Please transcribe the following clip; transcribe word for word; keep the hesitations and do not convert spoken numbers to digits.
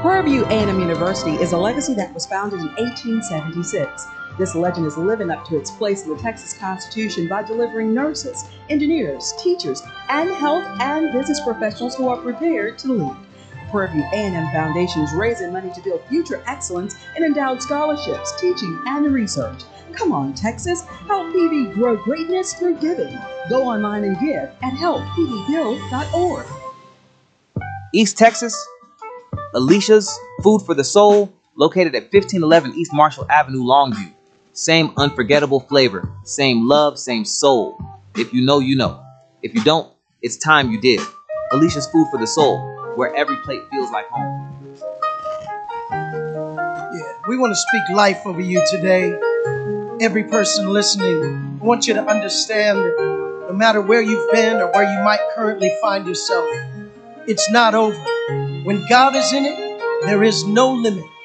Prairie View A and M University is a legacy that was founded in eighteen seventy-six. This legend is living up to its place in the Texas Constitution by delivering nurses, engineers, teachers, and health and business professionals who are prepared to lead. The Prairie View A and M Foundation is raising money to build future excellence in endowed scholarships, teaching, and research. Come on, Texas, help P V grow greatness through giving. Go online and give at help p v build dot org. East Texas, Alicia's Food for the Soul, located at fifteen eleven East Marshall Avenue, Longview. Same unforgettable flavor, same love, same soul. If you know, you know. If you don't, it's time you did. Alicia's Food for the Soul, where every plate feels like home. Yeah, we want to speak life over you today. Every person listening, I want you to understand that no matter where you've been or where you might currently find yourself, it's not over. When God is in it, there is no limit.